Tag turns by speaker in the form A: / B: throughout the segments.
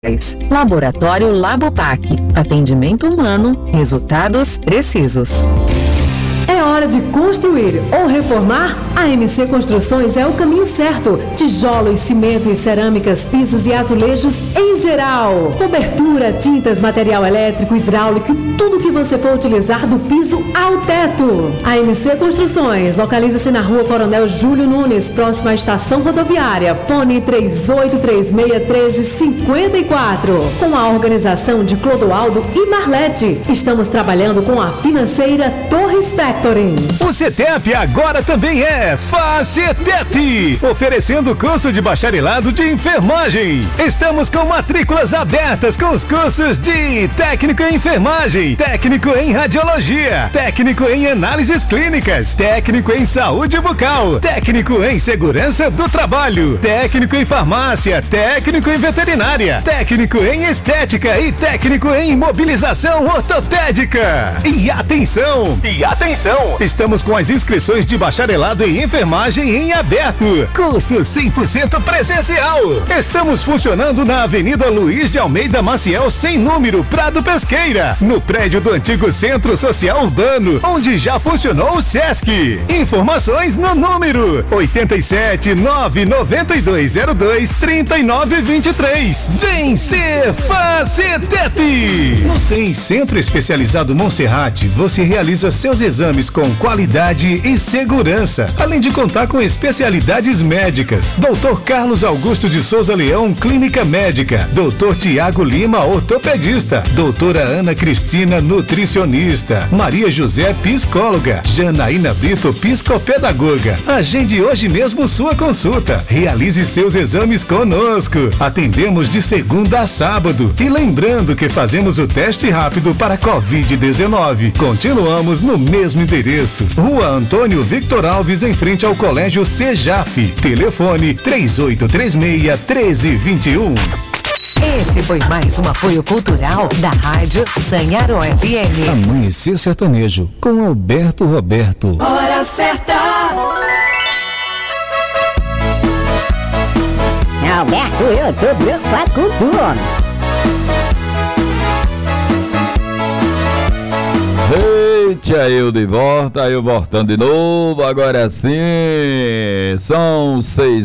A: Laboratório Labopac. Atendimento humano, resultados precisos.
B: É hora de construir ou reformar? A MC Construções é o caminho certo. Tijolos, cimento e cerâmicas, pisos e azulejos em geral. Cobertura, tintas, material elétrico, hidráulico e tudo que você for utilizar do piso ao teto. A MC Construções localiza-se na Rua Coronel Júlio Nunes, próximo à estação rodoviária. Fone 38361354. Com a organização de Clodoaldo e Marlete. Estamos trabalhando com a financeira Torres Factory.
C: O CETEP agora também é FACETEP, oferecendo curso de bacharelado de enfermagem. Estamos com matrículas abertas com os cursos de técnico em enfermagem, técnico em radiologia, técnico em análises clínicas, técnico em saúde bucal, técnico em segurança do trabalho, técnico em farmácia, técnico em veterinária, técnico em estética e técnico em imobilização ortopédica. E atenção! Estamos com as inscrições de bacharelado em enfermagem em aberto. Curso 100% presencial. Estamos funcionando na Avenida Luiz de Almeida Maciel, sem número, Prado Pesqueira, no prédio do antigo Centro Social Urbano, onde já funcionou o SESC. Informações no número 87992023923. Vem ser FACETEP! No SEM Centro Especializado Monserrate, você realiza seus exames com qualidade e segurança, além de contar com especialidades médicas. Dr. Carlos Augusto de Souza Leão, Clínica Médica. Dr. Tiago Lima, ortopedista. Doutora Ana Cristina, nutricionista. Maria José, psicóloga. Janaína Brito, psicopedagoga. Agende hoje mesmo sua consulta. Realize seus exames conosco. Atendemos de segunda a sábado. E lembrando que fazemos o teste rápido para Covid-19. Continuamos no mesmo endereço, Rua Antônio Victor Alves, em frente ao Colégio Sejaf. Telefone 3836-1321.
A: Esse foi mais um apoio cultural da Rádio Sanharo FM.
C: Amanhecer Sertanejo, com Alberto Roberto.
B: Hora certa!
D: Alberto, eu tô preocupado com tu, homem.
E: Eita, eu de volta, eu voltando de novo, agora sim, são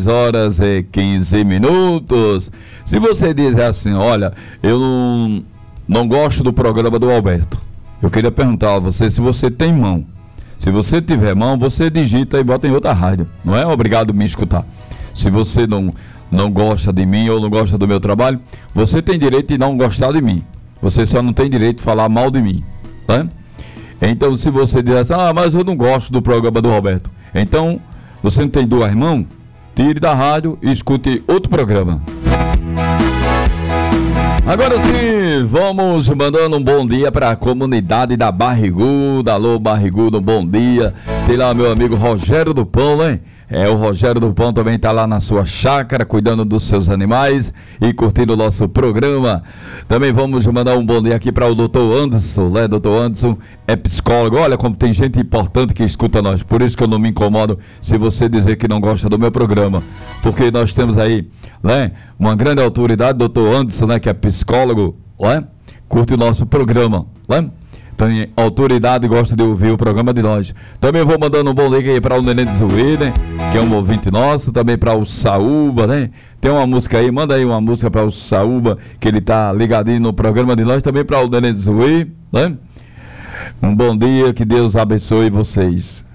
E: 6h15. Se você diz assim, olha, eu não gosto do programa do Alberto, eu queria perguntar a você se você tem mão. Se você tiver mão, você digita e bota em outra rádio, não é obrigado a me escutar. Se você não gosta de mim ou não gosta do meu trabalho, você tem direito de não gostar de mim, você só não tem direito de falar mal de mim, né? Então, se você diz assim, mas eu não gosto do programa do Roberto, então, você não tem duas mãos, tire da rádio e escute outro programa. Agora sim, vamos mandando um bom dia para a comunidade da Barriguda. Alô, Barriguda, um bom dia. Tem lá meu amigo Rogério do Pão, né? O Rogério do Pão também está lá na sua chácara, cuidando dos seus animais e curtindo o nosso programa. Também vamos mandar um bom dia aqui para o doutor Anderson, né? Doutor Anderson é psicólogo. Olha como tem gente importante que escuta nós. Por isso que eu não me incomodo se você dizer que não gosta do meu programa. Porque nós temos aí, né, uma grande autoridade, doutor Anderson, né, que é psicólogo, né? Curte o nosso programa, né? Tem autoridade e gosta de ouvir o programa de nós. Também vou mandando um bom link aí para o Nenê de Zuí, né? Que é um ouvinte nosso. Também para o Saúba, né? Tem uma música aí, manda aí uma música para o Saúba, que ele tá ligadinho no programa de nós. Também para o Nenê de Zuí, né? Um bom dia, que Deus abençoe vocês.